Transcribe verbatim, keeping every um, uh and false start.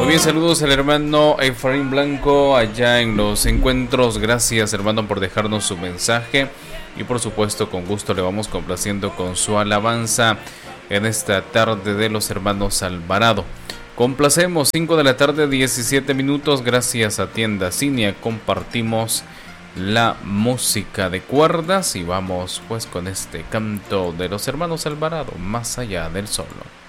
Muy bien, saludos al hermano Efraín Blanco allá en los encuentros. Gracias, hermano, por dejarnos su mensaje. Y por supuesto, con gusto le vamos complaciendo con su alabanza en esta tarde de los hermanos Alvarado. Complacemos, cinco de la tarde, diecisiete minutos. Gracias a Tienda Cinia compartimos la música de cuerdas y vamos pues con este canto de los hermanos Alvarado, Más allá del solo.